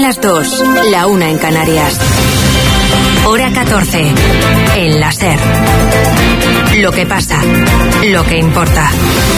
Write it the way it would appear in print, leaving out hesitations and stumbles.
las 2, la 1 en Canarias. Hora 14, en la SER. Lo que pasa, lo que importa.